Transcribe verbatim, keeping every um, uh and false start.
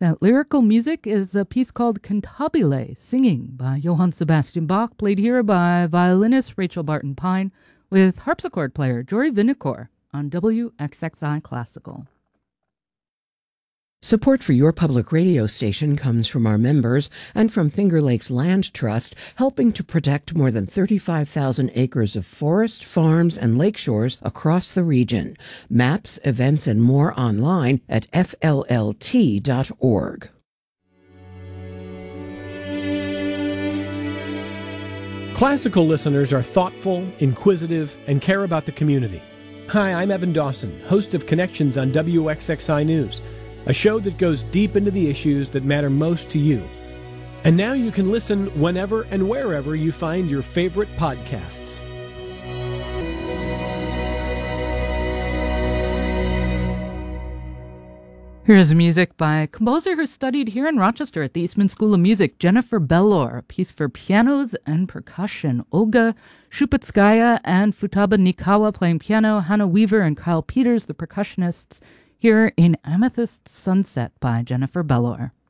That lyrical music is a piece called Cantabile, Singing by Johann Sebastian Bach, played here by violinist Rachel Barton Pine with harpsichord player Jory Vinicore on W X X I Classical. Support for your public radio station comes from our members and from Finger Lakes Land Trust, helping to protect more than thirty-five thousand acres of forest, farms, and lakeshores across the region. Maps, events, and more online at F L L T dot org. Classical listeners are thoughtful, inquisitive, and care about the community. Hi, I'm Evan Dawson, host of Connections on W X X I News, a show that goes deep into the issues that matter most to you. And now you can listen whenever and wherever you find your favorite podcasts. Here's music by a composer who studied here in Rochester at the Eastman School of Music, Jennifer Bellor, a piece for pianos and percussion. Olga Shupetskaya and Futaba Nikawa playing piano, Hannah Weaver and Kyle Peters, the percussionists, here in Amethyst Sunset by Jennifer Bellor.